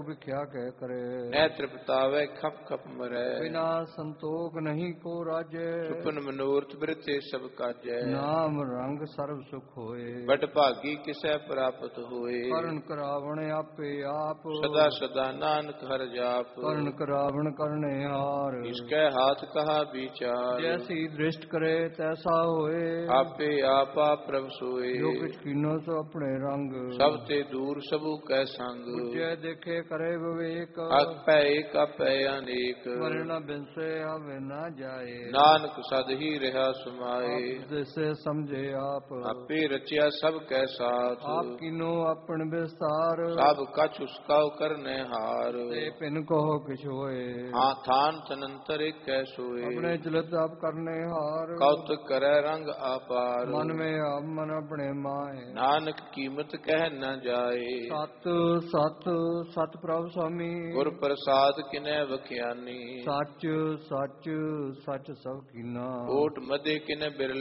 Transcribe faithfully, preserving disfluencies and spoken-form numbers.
ਵਿਖਿਆ ਕਹਿ ਕਰੇ। ਨਹਿ ਤ੍ਰਿਪਤਾਵੇ ਖਪ ਖਪ ਮਰੈ। ਬਿਨਾ ਸੰਤੋਖ ਨਹੀਂ ਕੋ ਰਾਜੈ। ਸੁਪਨ ਮਨੋਰਥ ਬਿਰਤੇ ਸਭ ਕਾਜੈ। ਨਾਮ ਰੰਗ ਸਰਬ ਸੁਖ ਹੋਏ। ਬਟ ਭਾਗੀ ਕਿਸੈ ਪ੍ਰਾਪਤ ਹੋਏ। ਕਰਨ ਕਰਾਵਣ ਆਪੇ ਆਪ। ਸਦਾ ਸਦਾ ਨਾਨਕ ਹਰਿ ਜਾਪ। ਕਰਨ ਕਰਾਵਣ ਕਰਨੇ ਹਾਰ। ਇਸਕੈ ਹਾਥ ਕਹਾ ਵਿਚਾਰ। ਜੈਸੀ ਦ੍ਰਿਸ਼ਟ ਕਰੇ ਤੈਸਾ ਹੋਏ। ਆਪੇ ਆਪਾ ਪ੍ਰਭ ਸੋਏ। ਜੋ ਕਿਛ ਕੀਨੋ ਸੋ ਆਪਣੇ ਰੰਗ। ਸਭ ਤੇ ਦੂਰ ਸਭੂ ਕੈ ਸੰਗ। ਬੁਝੈ ਦੇਖੇ ਕਰੇ ਵਿਵੇਕ। ਆਪੈ ਏਕ ਆਪੈ ਅਨੇਕ। ਮਰੇ ਨਾ ਬਿਨਸੇ ਆਵੇ ਨਾ ਜਾਏ। ਨਾਨਕ ਸਦ ਹੀ ਰਿਹਾ ਸਮਾਏ। ਆਪ ਜਿਸੇ ਸਮਝੇ ਆਪ। ਆਪੇ ਰਚਿਆ ਸਭ ਕੈ ਸਾਥ। ਆਪ ਕੀਨੋ ਆਪਣ ਵਿਸਤਾਰ। ਸਭ ਕਛ ਉਸਕਾ ਕਰਨੇ ਹਾਰ। ਤੇ ਪਿਨ ਕੋ ਕਿਛ ਹੋਏ। ਹਾਂ ਥਾਨ ਤਨੰਤਰ ਏਕੈ ਸੋਏ। ਆਪਣੇ ਚਲਤ ਆਪ ਕਰਨੇ ਹਾਰ। ਕੌਤਕ ਕਰੈ ਰੰਗ ਆਪਾਰ। ਮਨ ਮੇ ਆਪ ਮਨ ਆਪਣੇ ਮਾਏ। ਨਾਨਕ ਕੀਮਤ ਕਹਿ ਨ ਜਾਏ। ਸਤ ਸਤ ਸਤ ਪ੍ਰਭ ਸੁਆਮੀ। ਗੁਰ ਪ੍ਰਸਾਦ ਕਿਨੈ ਵਖਿਆਨੀ। ਸੱਚ ਸੱਚ ਸੱਚ ਸਭ ਕੀਨਾ। ਓਟ ਮਦੇ ਕਿਨੈ ਬਿਰਲ